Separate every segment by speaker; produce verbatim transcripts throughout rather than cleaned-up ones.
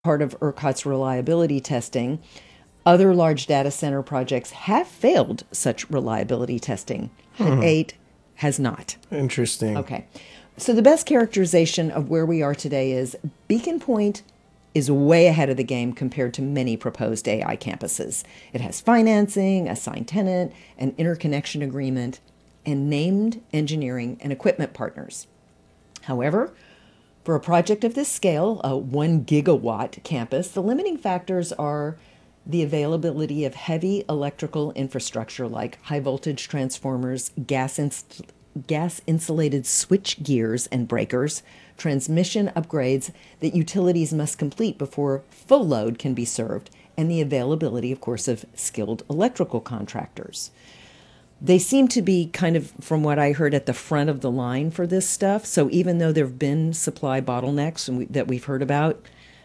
Speaker 1: part of ERCOT's reliability testing. Other large data center projects have failed such reliability testing. Hut eight has not.
Speaker 2: Interesting.
Speaker 1: Okay. So the best characterization of where we are today is Beacon Point is way ahead of the game compared to many proposed A I campuses. It has financing, a signed tenant, an interconnection agreement, and named engineering and equipment partners. However, for a project of this scale, a one gigawatt campus, the limiting factors are the availability of heavy electrical infrastructure like high voltage transformers, gas, ins- gas insulated switch gears and breakers, transmission upgrades that utilities must complete before full load can be served, and the availability, of course, of skilled electrical contractors. They seem to be kind of, from what I heard, at the front of the line for this stuff. So even though there have been supply bottlenecks and we, that we've heard about,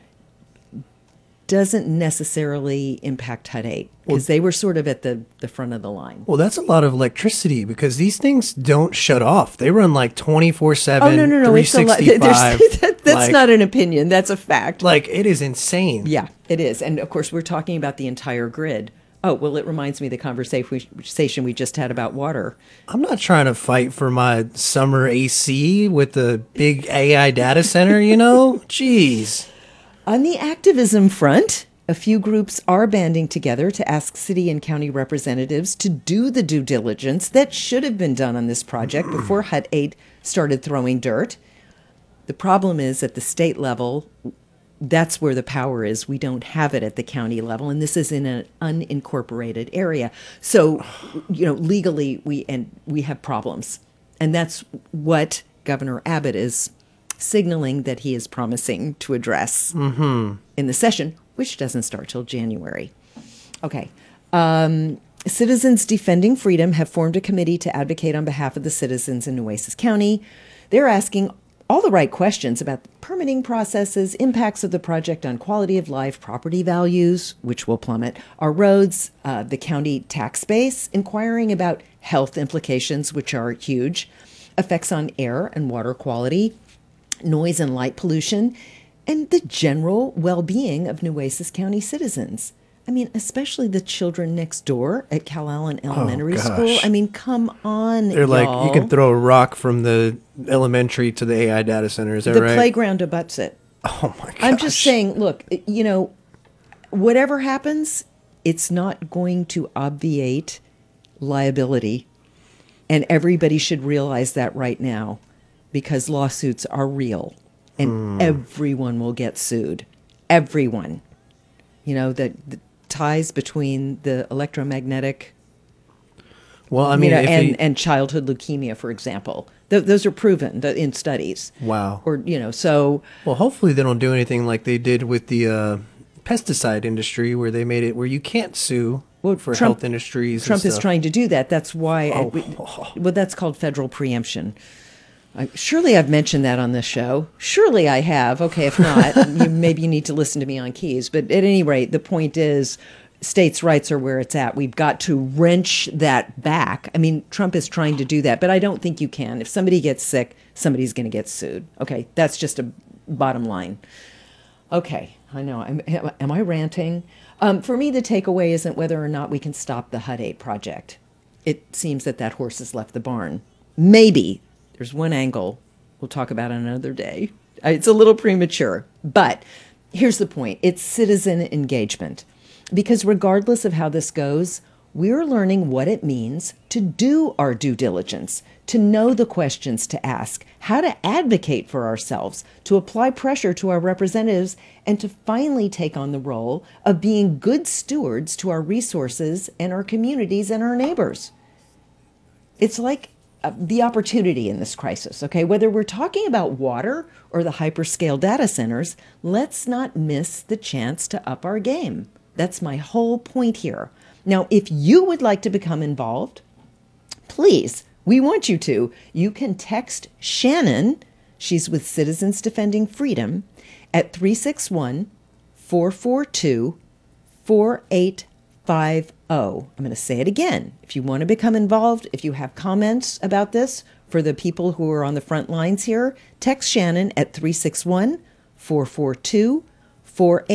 Speaker 1: doesn't necessarily impact Hut eight because they were sort of at the, the front of the line.
Speaker 2: Well, that's a lot of electricity because these things don't shut off. They run like twenty-four seven,
Speaker 1: Oh, no, no, no. It's a lot. There's, that, that's
Speaker 2: like,
Speaker 1: not an opinion. That's a fact.
Speaker 2: Like, it is insane.
Speaker 1: Yeah, it is. And of course, we're talking about the entire grid. Oh, well, it reminds me of the conversation we just had about water.
Speaker 2: I'm not trying to fight for my summer A C with the big A I data center, you know? Jeez.
Speaker 1: On the activism front, a few groups are banding together to ask city and county representatives to do the due diligence that should have been done on this project before Hut eight started throwing dirt. The problem is at the state level, that's where the power is. We don't have it at the county level, and this is in an unincorporated area. So, you know, legally we and we have problems. And that's what Governor Abbott is signaling that he is promising to address
Speaker 2: mm-hmm.
Speaker 1: in the session, which doesn't start till January. Okay. Um, Citizens Defending Freedom have formed a committee to advocate on behalf of the citizens in Nueces County. They're asking all the right questions about the permitting processes, impacts of the project on quality of life, property values, which will plummet, our roads, uh, the county tax base, inquiring about health implications, which are huge, effects on air and water quality, noise and light pollution, and the general well-being of Nueces County citizens. I mean, especially the children next door at Calallen Elementary
Speaker 2: oh,
Speaker 1: School. I mean, come on,
Speaker 2: They're
Speaker 1: y'all.
Speaker 2: like, you can throw a rock from the elementary to the A I data center. Is that
Speaker 1: the
Speaker 2: right?
Speaker 1: The playground abuts it.
Speaker 2: Oh, my gosh.
Speaker 1: I'm just saying, look, you know, whatever happens, it's not going to obviate liability. And everybody should realize that right now, because lawsuits are real and mm. everyone will get sued. Everyone. You know, the, the ties between the electromagnetic
Speaker 2: well, I mean,
Speaker 1: you know,
Speaker 2: if
Speaker 1: and,
Speaker 2: he,
Speaker 1: and childhood leukemia, for example. Th- those are proven in studies.
Speaker 2: Wow.
Speaker 1: Or, you know, so.
Speaker 2: Well, hopefully they don't do anything like they did with the uh, pesticide industry where they made it where you can't sue. Well, for Trump, health industries.
Speaker 1: Trump
Speaker 2: and
Speaker 1: is trying to do that. That's why.
Speaker 2: Oh.
Speaker 1: I, we, well, that's called federal preemption. I, surely I've mentioned that on this show. Surely I have. Okay, if not, you, maybe you need to listen to me on keys. But at any rate, the point is, states' rights are where it's at. We've got to wrench that back. I mean, Trump is trying to do that, but I don't think you can. If somebody gets sick, somebody's going to get sued. Okay, that's just a bottom line. Okay, I know. I'm, am I ranting? Um, for me, the takeaway isn't whether or not we can stop the Hut eight project. It seems that that horse has left the barn. Maybe. There's one angle we'll talk about another day. It's a little premature, but here's the point. It's citizen engagement. Because regardless of how this goes, we're learning what it means to do our due diligence, to know the questions to ask, how to advocate for ourselves, to apply pressure to our representatives, and to finally take on the role of being good stewards to our resources and our communities and our neighbors. It's like uh, the opportunity in this crisis, okay? Whether we're talking about water or the hyperscale data centers, let's not miss the chance to up our game. That's my whole point here. Now, if you would like to become involved, please, we want you to. You can text Shannon, she's with Citizens Defending Freedom, at three six one, four four two, four eight five zero. I'm going to say it again. If you want to become involved, if you have comments about this for the people who are on the front lines here, text Shannon at three six one, four four two, for